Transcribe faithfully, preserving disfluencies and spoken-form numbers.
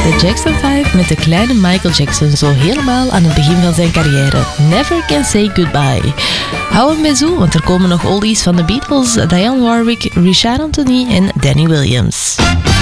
De Jackson vijf met de kleine Michael Jackson zo helemaal aan het begin van zijn carrière. Never Can Say Goodbye. Hou hem bij zo, want er komen nog oldies van de Beatles, Dionne Warwick, Richard Anthony en Danny Williams.